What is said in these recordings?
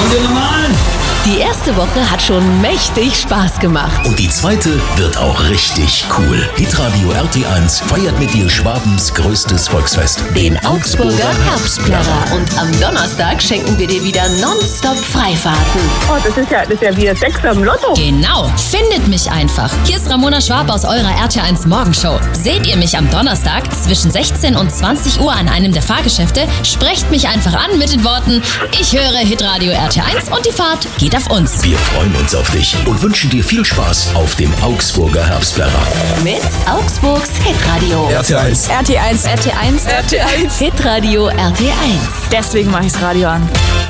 Wollt ihr nochmal? Die erste Woche hat schon mächtig Spaß gemacht. Und die zweite wird auch richtig cool. Hitradio RT1 feiert mit dir Schwabens größtes Volksfest, Den Augsburger Herbstplärrer. Und am Donnerstag schenken wir dir wieder nonstop Freifahrten. Oh, das ist ja wie ein Sechser im Lotto. Genau, findet mich einfach. Hier ist Ramona Schwab aus eurer RT1 Morgenshow. Seht ihr mich am Donnerstag zwischen 16 und 20 Uhr an einem der Fahrgeschäfte? Sprecht mich einfach an mit den Worten: Ich höre Hitradio RT1 und die Fahrt geht auf uns. Wir freuen uns auf dich und wünschen dir viel Spaß auf dem Augsburger Herbstplärrer. Mit Augsburgs Hitradio. RT1. RT1. RT1. RT1. Hitradio RT1. Deswegen mache ich das Radio an.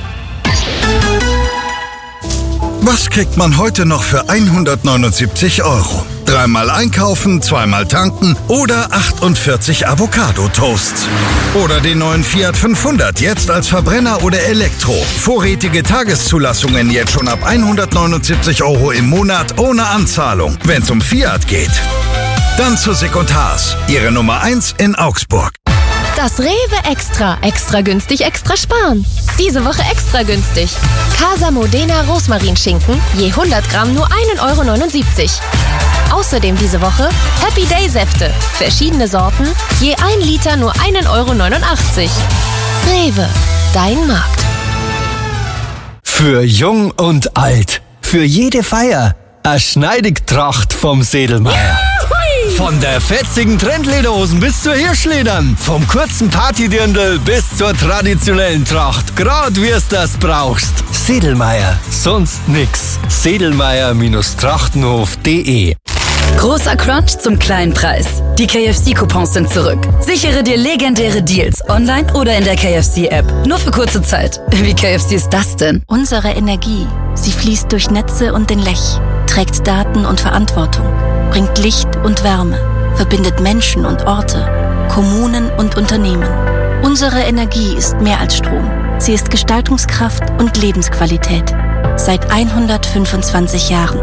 Was kriegt man heute noch für 179 €? Dreimal einkaufen, zweimal tanken oder 48 Avocado-Toasts. Oder den neuen Fiat 500, jetzt als Verbrenner oder Elektro. Vorrätige Tageszulassungen jetzt schon ab 179 € im Monat ohne Anzahlung, wenn es um Fiat geht. Dann zu Second-Haas, Ihre Nummer 1 in Augsburg. Das Rewe Extra. Extra günstig, extra sparen. Diese Woche extra günstig. Casa Modena Rosmarinschinken, je 100 Gramm nur 1,79 €. Außerdem diese Woche Happy Day Säfte. Verschiedene Sorten, je 1 Liter nur 1,89 €. Rewe, dein Markt. Für Jung und Alt. Für jede Feier. Eine Schneidigtracht vom Sedelmeier. Von der fetzigen Trendlederhosen bis zur Hirschledern. Vom kurzen Partydirndl bis zur traditionellen Tracht. Grad wie es das brauchst. Sedelmeier. Sonst nix. Sedelmeier-trachtenhof.de. Großer Crunch zum kleinen Preis. Die KFC-Coupons sind zurück. Sichere dir legendäre Deals online oder in der KFC-App. Nur für kurze Zeit. Wie KFC ist das denn? Unsere Energie, sie fließt durch Netze und den Lech, trägt Daten und Verantwortung, bringt Licht und Wärme, verbindet Menschen und Orte, Kommunen und Unternehmen. Unsere Energie ist mehr als Strom. Sie ist Gestaltungskraft und Lebensqualität. Seit 125 Jahren.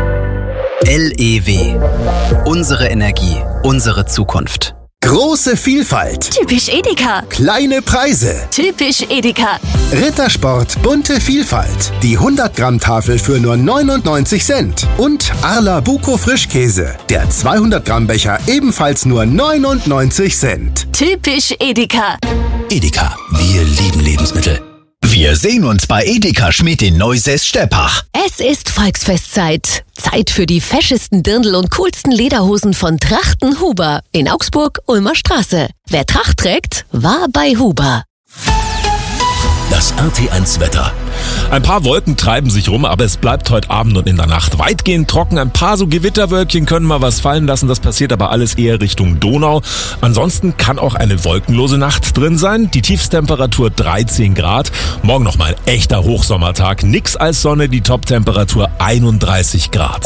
LEW. Unsere Energie, unsere Zukunft. Große Vielfalt. Typisch Edeka. Kleine Preise. Typisch Edeka. Rittersport bunte Vielfalt. Die 100-Gramm-Tafel für nur 99 Cent. Und Arla Buko Frischkäse. Der 200-Gramm-Becher ebenfalls nur 99 Cent. Typisch Edeka. Edeka, wir lieben Lebensmittel. Wir sehen uns bei Edeka Schmidt in Neusäß-Steppach. Es ist Volksfestzeit. Zeit für die feschesten Dirndl und coolsten Lederhosen von Trachten Huber in Augsburg, Ulmer Straße. Wer Tracht trägt, war bei Huber. Das RT1 Wetter. Ein paar Wolken treiben sich rum, aber es bleibt heute Abend und in der Nacht weitgehend trocken. Ein paar so Gewitterwölkchen können mal was fallen lassen, das passiert aber alles eher Richtung Donau. Ansonsten kann auch eine wolkenlose Nacht drin sein. Die Tiefstemperatur 13 Grad. Morgen nochmal ein echter Hochsommertag. Nix als Sonne, die Toptemperatur 31 Grad.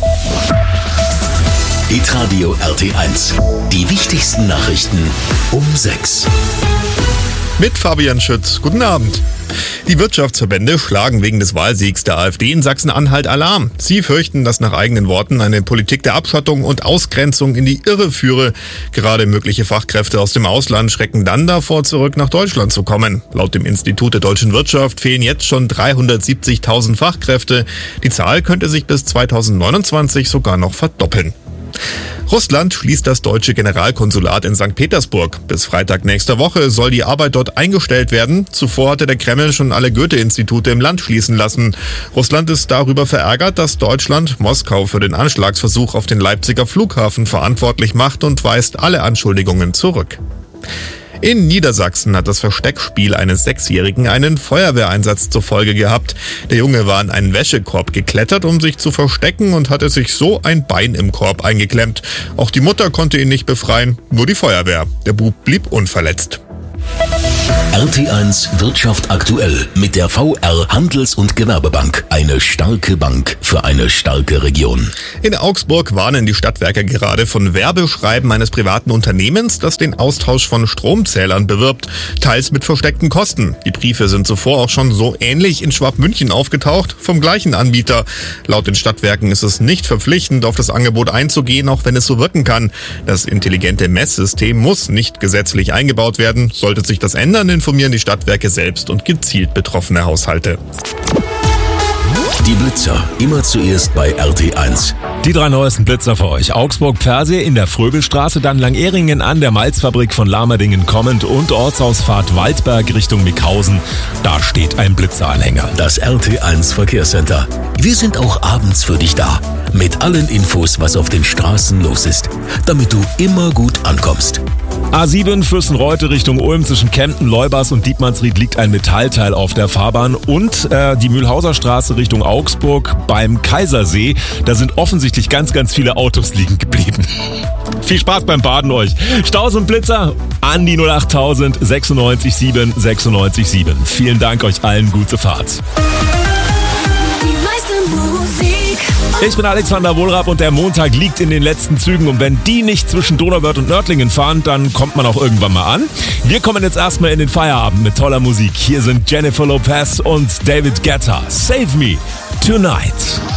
Hitradio RT1. Die wichtigsten Nachrichten um 6. Mit Fabian Schütz. Guten Abend. Die Wirtschaftsverbände schlagen wegen des Wahlsiegs der AfD in Sachsen-Anhalt Alarm. Sie fürchten, dass nach eigenen Worten eine Politik der Abschottung und Ausgrenzung in die Irre führe. Gerade mögliche Fachkräfte aus dem Ausland schrecken dann davor zurück, nach Deutschland zu kommen. Laut dem Institut der deutschen Wirtschaft fehlen jetzt schon 370.000 Fachkräfte. Die Zahl könnte sich bis 2029 sogar noch verdoppeln. Russland schließt das deutsche Generalkonsulat in St. Petersburg. Bis Freitag nächster Woche soll die Arbeit dort eingestellt werden. Zuvor hatte der Kreml schon alle Goethe-Institute im Land schließen lassen. Russland ist darüber verärgert, dass Deutschland Moskau für den Anschlagsversuch auf den Leipziger Flughafen verantwortlich macht und weist alle Anschuldigungen zurück. In Niedersachsen hat das Versteckspiel eines 6-Jährigen einen Feuerwehreinsatz zur Folge gehabt. Der Junge war in einen Wäschekorb geklettert, um sich zu verstecken, und hatte sich so ein Bein im Korb eingeklemmt. Auch die Mutter konnte ihn nicht befreien, nur die Feuerwehr. Der Bub blieb unverletzt. RT1 Wirtschaft aktuell mit der VR Handels- und Gewerbebank. Eine starke Bank für eine starke Region. In Augsburg warnen die Stadtwerke gerade von Werbeschreiben eines privaten Unternehmens, das den Austausch von Stromzählern bewirbt, teils mit versteckten Kosten. Die Briefe sind zuvor auch schon so ähnlich in Schwabmünchen aufgetaucht, vom gleichen Anbieter. Laut den Stadtwerken ist es nicht verpflichtend, auf das Angebot einzugehen, auch wenn es so wirken kann. Das intelligente Messsystem muss nicht gesetzlich eingebaut werden. Sollte sich das ändern, informieren die Stadtwerke selbst und gezielt betroffene Haushalte. Die Blitzer, immer zuerst bei RT1. Die 3 neuesten Blitzer für euch. Augsburg-Pfersee in der Fröbelstraße, dann Langeringen an der Malzfabrik von Lamerdingen kommend und Ortsausfahrt Waldberg Richtung Mickhausen. Da steht ein Blitzeranhänger. Das RT1 Verkehrscenter. Wir sind auch abends für dich da. Mit allen Infos, was auf den Straßen los ist. Damit du immer gut ankommst. A7 Fürstenreute Richtung Ulm zwischen Kempten, Leubas und Dietmannsried liegt ein Metallteil auf der Fahrbahn und die Mühlhauser Straße Richtung Augsburg beim Kaisersee. Da sind offensichtlich ganz, ganz viele Autos liegen geblieben. Viel Spaß beim Baden euch. Staus und Blitzer an die 08000 96 7 96 7. Vielen Dank euch allen, gute Fahrt. Ich bin Alexander Wohlrab und der Montag liegt in den letzten Zügen und wenn die nicht zwischen Donauwörth und Nördlingen fahren, dann kommt man auch irgendwann mal an. Wir kommen jetzt erstmal in den Feierabend mit toller Musik. Hier sind Jennifer Lopez und David Guetta. Save Me Tonight.